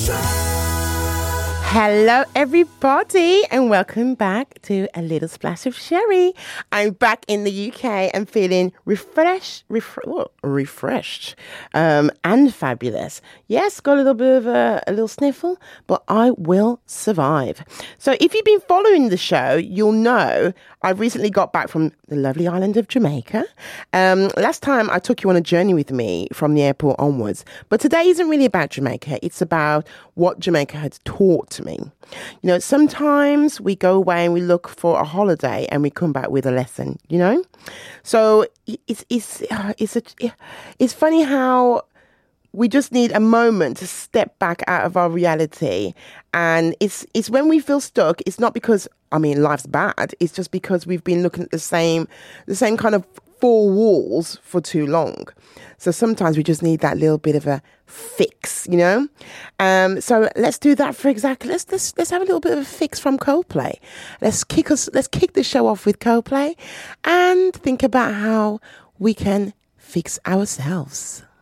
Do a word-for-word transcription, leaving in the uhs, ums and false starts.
Hello, everybody, and welcome back to A Little Splash of Sherry. I'm back in the U K and feeling refreshed, ref- oh, refreshed, um, and fabulous. Yes, got a little bit of a, a little sniffle, but I will survive. So if you've been following the show, you'll know I've recently got back from the lovely island of Jamaica. Um, last time I took you on a journey with me from the airport onwards, but today isn't really about Jamaica. It's about what Jamaica has taught me. You know, sometimes we go away and we look for a holiday and we come back with a lesson, you know? So it's it's it's a, it's funny how we just need a moment to step back out of our reality. And it's it's when we feel stuck, it's not because, I mean, life's bad. It's just because we've been looking at the same the same kind of four walls for too long. So sometimes we just need that little bit of a fix, you know? Um, so let's do that for exactly, let's, let's, let's have a little bit of a fix from Coldplay. Let's kick us, let's kick the show off with Coldplay and think about how we can fix ourselves.